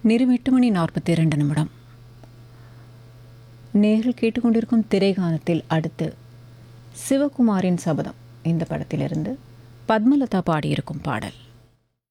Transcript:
நேரம் 8:42. நேரில் கேட்டுக்கொண்டிருக்கும் திரைகானத்தில் அடுத்து சிவகுமாரின் சபதம் இந்த படத்திலிருந்து பத்மலதா பாடியிருக்கும் பாடல்.